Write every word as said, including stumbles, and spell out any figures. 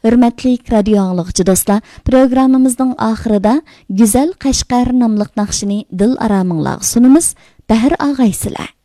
Hürmetli radio anlıqçı dostlar, programımızın ahırida Güzel Qashqar namlıq naqşini dil aramınlağı sunumuz. Bahir ağaysılar.